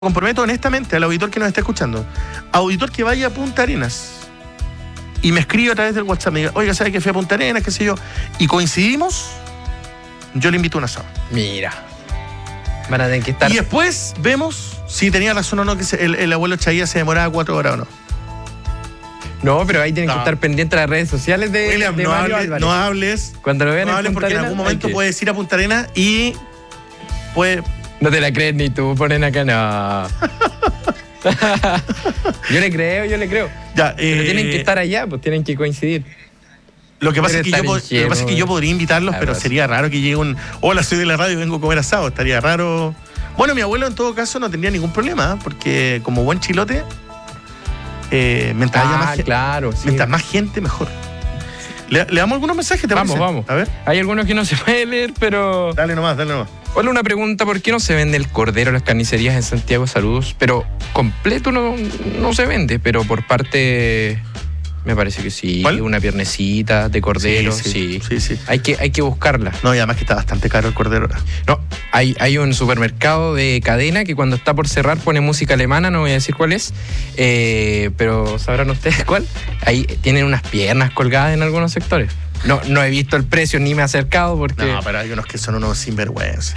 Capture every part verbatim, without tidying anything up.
comprometo honestamente al auditor que nos está escuchando, auditor que vaya a Punta Arenas y me escribe a través del WhatsApp, me diga, oiga, ¿sabe que fui a Punta Arenas, qué sé yo? Y coincidimos, yo le invito a un asado. Mira, van a tener que estar... Y después vemos si tenía razón o no que se, el, el abuelo Chaía se demoraba cuatro horas o no. No, pero ahí tienen No. que estar pendientes de las redes sociales de, William, de no, Mario hable, Álvarez. no hables, Cuando lo vean no en hables Punta porque en Arenas, algún hay momento que- puedes ir a Punta Arenas y puede... No te la crees ni tú, ponen acá, no. Yo le creo, yo le creo. Ya, Pero eh, tienen que estar allá, pues tienen que coincidir. Lo que, pasa es Eres que, yo, tan po- lo ingenuo, que pasa es que yo eh. podría invitarlos, Ah, pero pues. sería raro que llegue un... Hola, soy de la radio y vengo a comer asado. Estaría raro... Bueno, mi abuelo en todo caso no tendría ningún problema, porque como buen chilote, eh, mientras haya Ah, más, gen- claro, sí. mientras más gente, mejor. ¿Le, le damos algunos mensajes? ¿Te Vamos, parece? vamos. A ver, Hay algunos que no se puede leer, pero... dale nomás, dale nomás. Hola, una pregunta, ¿por qué no se vende el cordero en las carnicerías en Santiago? Saludos. Pero completo no, no se vende, pero por parte... Me parece que sí. ¿Cuál? Una piernecita de cordero, sí. sí, sí, sí. Hay que, hay que buscarla. No, y además que está bastante caro el cordero ahora. No, hay, hay un supermercado de cadena que cuando está por cerrar pone música alemana, no voy a decir cuál es, eh, pero sabrán ustedes cuál. Ahí tienen unas piernas colgadas en algunos sectores. No, no he visto el precio ni me he acercado porque... No, pero hay unos que son unos sinvergüenza.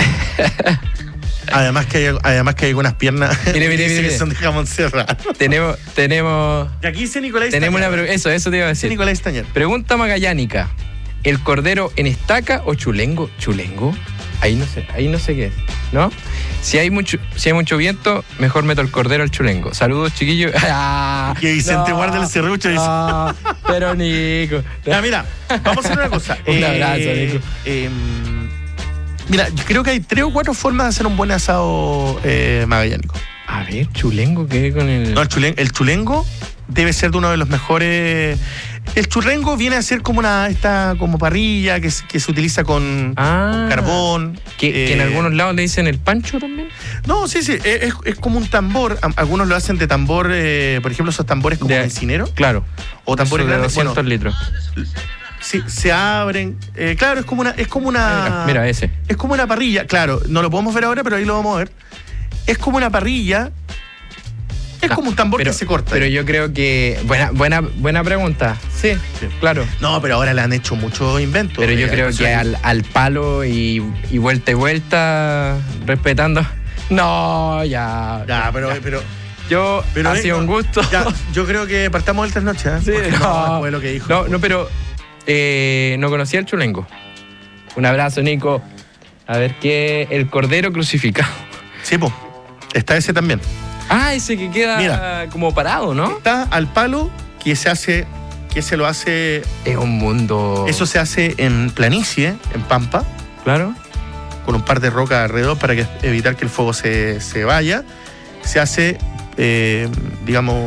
Además que hay, además que hay algunas piernas Mire, mire, que mire, sí mire. son de jamón serrano. Tenemos, tenemos, Y aquí dice Nicolás tenemos una... Stañer. pre- Eso, eso te iba a Dice decir. Nicolás Stañer. Pregunta magallánica. ¿El cordero en estaca o chulengo? ¿Chulengo? Ahí no sé, ahí no sé qué es, ¿no? Si hay mucho, si hay mucho viento, mejor meto el cordero al chulengo. Saludos, chiquillos. Ah, Que Vicente no, guarde el serrucho. Dice. no, pero Nico. Ya, mira, vamos a hacer una cosa. Un abrazo, Nico. eh, mira, yo creo que hay tres o cuatro formas de hacer un buen asado eh, magallánico. A ver, chulengo, ¿qué con el...? No, el, chulen- el chulengo debe ser de uno de los mejores. El chulengo viene a ser como una esta como parrilla que, se- que se utiliza con, Ah. con carbón. ¿Que, que en eh, algunos lados le dicen el pancho también? No, sí, sí, es, es como un tambor. Am- Algunos lo hacen de tambor, eh, por ejemplo, esos tambores como De- de encinero. Claro. O tambores Eso de grandes. doscientos Bueno, litros. sí, se abren. eh, claro, es como una. Es como una Mira, mira ese. Es como una parrilla, claro, no lo podemos ver ahora, pero ahí lo vamos a ver. Es como una parrilla. Es Ah, como un tambor pero, que se corta. Pero yo creo que... Buena, buena, buena pregunta. Sí, Sí. claro. No, pero ahora le han hecho muchos inventos. Pero yo Eh, creo pues, que hay- al, al palo y, y vuelta y vuelta, respetando... No, ya. Ya, pero, pero, Yo, pero ha eh, sido no, un gusto. ya, yo creo que partamos el tres noches. ¿eh? Sí, Porque no. no, después de lo que dijo. No, no, pero eh, no conocía el chulengo. Un abrazo, Nico. A ver qué... El cordero crucificado. Sí, pues. Está ese también. Ah, ese que queda Mira. como parado, ¿no? Está al palo que se hace. Que se lo hace. Es un mundo... Eso se hace en planicie, en pampa, Claro. con un par de rocas alrededor para que, evitar que el fuego se, se vaya. Se hace, eh, digamos,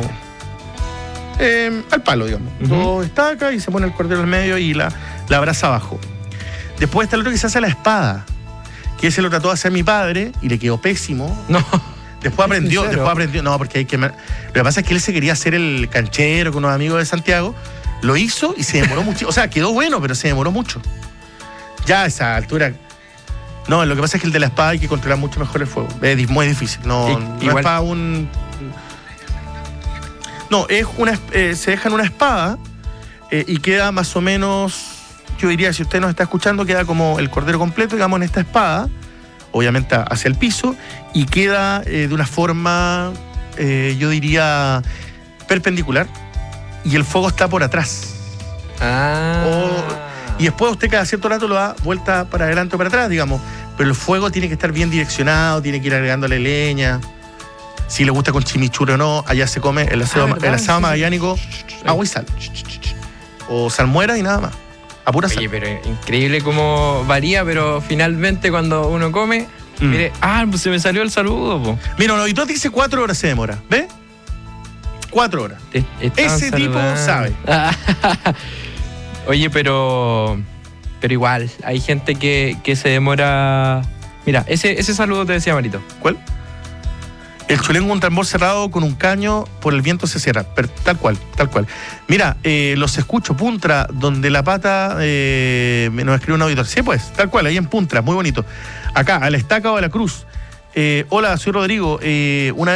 eh, al palo, digamos. Ujú. Dos estacas y se pone el cordero al medio y la, la brasa abajo. Después está el otro que se hace a la espada, que ese lo trató de hacer mi padre y le quedó pésimo. No. Después aprendió, ¿En serio? después aprendió. No, porque hay que. Lo que pasa es que él se quería hacer el canchero con unos amigos de Santiago. Lo hizo y se demoró mucho. O sea, quedó bueno, pero se demoró mucho. Ya a esa altura. No, lo que pasa es que el de la espada hay que controlar mucho mejor el fuego. Es di- muy difícil. No, I- no igual- es para un. No, es una, es- eh, se deja en una espada eh, y queda más o menos. Yo diría, si usted nos está escuchando, queda como el cordero completo, digamos, en esta espada, obviamente hacia el piso, y queda eh, de una forma, eh, yo diría, perpendicular, y el fuego está por atrás. Ah. Y después usted cada cierto rato lo da vuelta para adelante o para atrás, digamos, pero el fuego tiene que estar bien direccionado, tiene que ir agregándole leña. Si le gusta con chimichurri o no, allá se come el asado, Ah, ¿verdad? el asado Sí, sí. magallánico, agua y sal. O salmuera y nada más. A pura sal. Oye, pero increíble cómo varía, pero finalmente cuando uno come, Mm. mire, ah, pues se me salió el saludo, po. Mira, un auditor dice cuatro horas se demora. ¿Ve? Cuatro horas. Te estaban Ese tipo saludando. sabe. Oye, pero pero igual, hay gente que, que se demora. Mira, ese, ese saludo te decía Marito. ¿Cuál? El chulengo, un tambor cerrado con un caño, por el viento se cierra. Pero, tal cual, tal cual. Mira, eh, los escucho, Puntra, donde la pata eh, nos escribe un auditor. Sí, pues, tal cual, ahí en Puntra, muy bonito. Acá, a la estaca o a la cruz. Eh, hola, soy Rodrigo. Eh, una